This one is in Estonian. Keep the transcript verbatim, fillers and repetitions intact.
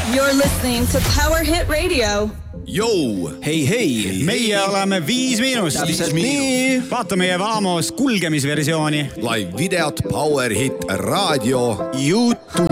You're listening to Power Hit Radio. Jou! Hei, hei! Meie oleme Viis Miinust. Täpselt nii. Vaata meie Vaamos kulgemisversiooni. Live videot Power Hit Radio YouTube.